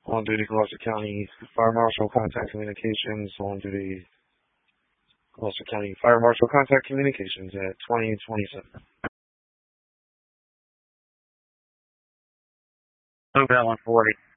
On duty, Gloucester County Fire Marshal, contact communications. On duty, Gloucester County Fire Marshal, contact communications at 2027. Move that 140.